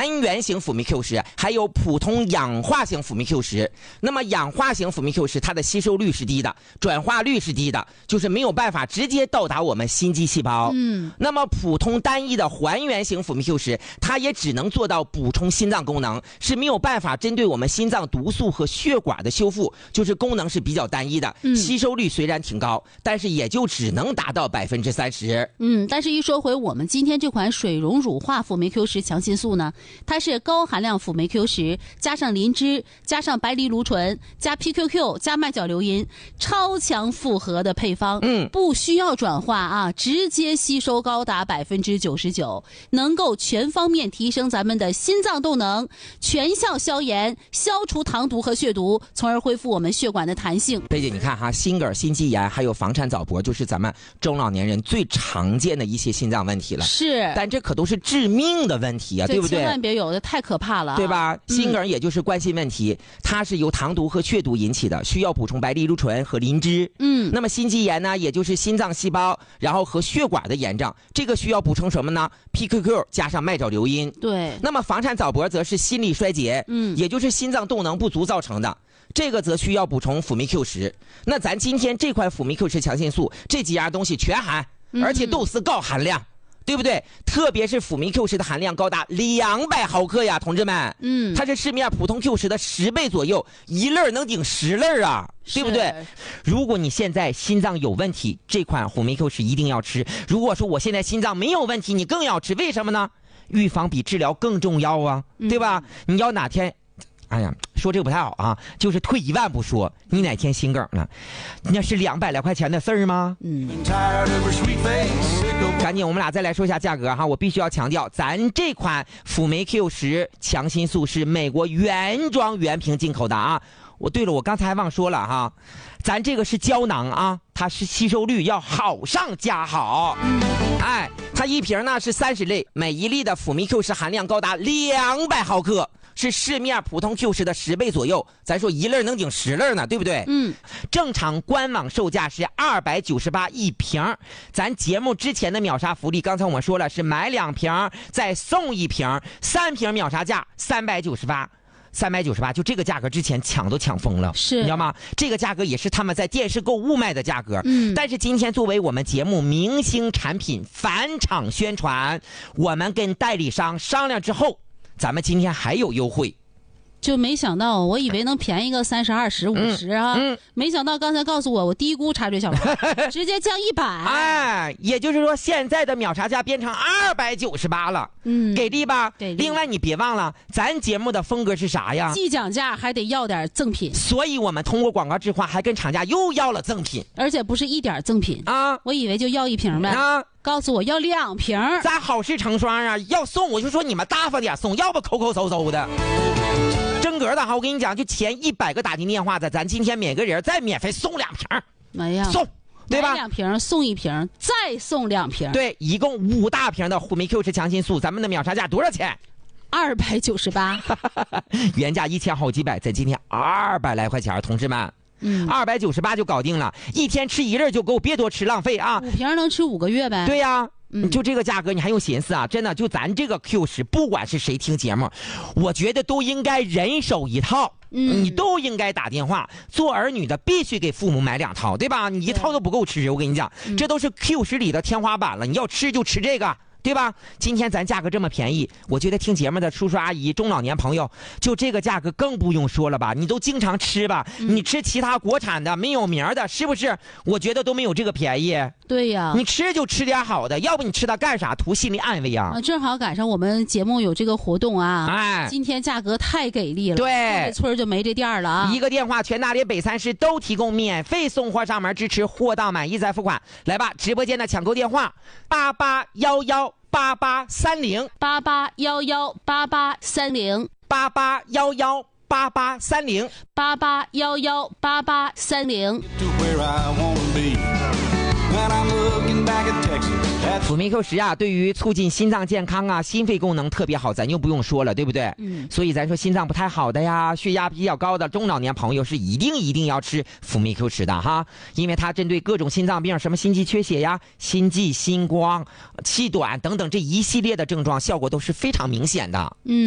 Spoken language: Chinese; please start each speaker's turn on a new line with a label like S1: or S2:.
S1: 还原型辅酶 Q10，还有普通氧化型辅酶 Q10。那么氧化型辅酶 Q10它的吸收率是低的，转化率是低的，就是没有办法直接到达我们心肌细胞。那么普通单一的还原型辅酶 Q10，它也只能做到补充心脏功能，是没有办法针对我们心脏毒素和血管的修复，就是功能是比较单一的。吸收率虽然挺高，但是也就只能达到30%。
S2: 但是一说回我们今天这款水溶乳化辅酶 Q10强心素呢，它是高含量辅酶 Q10加上磷脂加上白藜芦醇加 PQQ 加麦角硫因，超强复合的配方，不需要转化啊，直接吸收高达99%，能够全方面提升咱们的心脏动能，全效消炎，消除糖毒和血毒，从而恢复我们血管的弹性。
S1: 贝姐，你看哈，心梗、心肌炎还有房颤早搏，就是咱们中老年人最常见的一些心脏问题了。
S2: 是，
S1: 但这可都是致命的问题啊，对不对？
S2: 千万别有的，太可怕了，
S1: 对吧？心梗也就是冠心问题，它是由糖毒和血毒引起的，需要补充白藜芦醇和磷脂。那么心肌炎呢，也就是心脏细胞然后和血管的炎症，这个需要补充什么呢？ PQQ 加上麦角硫因。
S2: 对。
S1: 那么房颤早搏则是心力衰竭，也就是心脏动能不足造成的，这个则需要补充辅酶 Q10。那咱今天这款辅酶 Q10强心素这几样东西全含，而且都是高含量。对不对？特别是辅酶 Q10的含量高达200毫克呀，同志们。它是市面普通 Q10的10倍左右，一粒能顶10粒啊，对不对？如果你现在心脏有问题，这款辅酶 Q10一定要吃。如果说我现在心脏没有问题，你更要吃，为什么呢？预防比治疗更重要啊，对吧？你要哪天哎呀，说这个不太好啊，就是退一万步说，你哪天心梗了，那是200来块钱的事儿吗？赶紧我们俩再来说一下价格哈，我必须要强调，咱这款辅酶 Q10强心素是美国原装原瓶进口的啊。对了，我刚才还忘说了哈，咱这个是胶囊啊，它是吸收率要好上加好。它一瓶呢是30粒，每一粒的辅酶 Q10含量高达200毫克。是市面普通 Q10的10倍左右，咱说一粒能顶10粒呢，对不对？正常官网售价是298一瓶，咱节目之前的秒杀福利，刚才我们说了是买2瓶再送1瓶，3瓶秒杀价398，就这个价格之前抢都抢疯了，
S2: 是，
S1: 你知道吗？这个价格也是他们在电视购物卖的价格。但是今天作为我们节目明星产品返场宣传，我们跟代理商商量之后，咱们今天还有优惠。
S2: 就没想到，我以为能便宜个30、20、50啊，没想到刚才告诉我低估插队小王，直接降100。
S1: 也就是说现在的秒杀价变成298了，给力吧？
S2: 给力。
S1: 另外你别忘了，咱节目的风格是啥呀？
S2: 既讲价还得要点赠品，
S1: 所以我们通过广告置换还跟厂家又要了赠品，
S2: 而且不是一点赠品
S1: 啊！
S2: 我以为就要1瓶呗啊！告诉我要2瓶，
S1: 咱好事成双啊！要送我就说你们大方点送，要不抠抠搜搜的。真格的哈，我跟你讲，就前100个打进电话的，咱今天每个人再免费送2瓶。
S2: 哎呀，
S1: 送，对吧
S2: ？2瓶送1瓶，再送2瓶。
S1: 对，一共5大瓶的辅酶 Q10强心素，咱们的秒杀价多少钱
S2: ？298，
S1: 原价1000好几百，咱今天200来块钱，同志们。298就搞定了，一天吃1粒就够，别多吃浪费啊。
S2: 5瓶能吃5个月呗？
S1: 对呀。就这个价格你还用寻思啊？真的，就咱这个 Q10，不管是谁听节目，我觉得都应该人手一套。你都应该打电话，做儿女的必须给父母买2套，对吧？你1套都不够吃，我跟你讲，这都是 Q10里的天花板了。你要吃就吃这个，对吧？今天咱价格这么便宜，我觉得听节目的叔叔阿姨、中老年朋友，就这个价格更不用说了吧？你都经常吃吧？你吃其他国产的没有名的，是不是？我觉得都没有这个便宜。
S2: 对呀，
S1: 你吃就吃点好的，要不你吃它干啥？图心理安慰啊！
S2: 正好赶上我们节目有这个活动啊！今天价格太给力了，
S1: 对，
S2: 这村就没这店了啊！
S1: 一个电话，全大连北3市都提供免费送货上门，支持货到满意再付款。来吧，直播间的抢购电话
S2: 881188308811883088118830。
S1: 辅酶 Q10啊，对于促进心脏健康啊、心肺功能特别好，咱就不用说了，对不对？所以咱说心脏不太好的呀、血压比较高的中老年朋友是一定要吃辅酶 Q10的哈，因为它针对各种心脏病，什么心肌缺血呀、心悸、心慌、气短等等这一系列的症状，效果都是非常明显的。